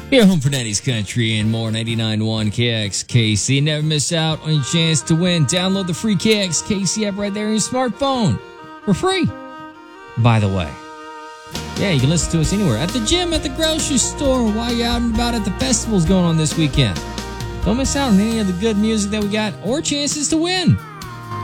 Your home for 90s country and more. 99.1 KXKC. Never miss out on your chance to win. Download the free KXKC app right there on your smartphone for free. By the way, yeah, you can listen to us anywhere. At the gym, at the grocery store, while you're out and about at the festivals going on this weekend. Don't miss out on any of the good music that we got or chances to win.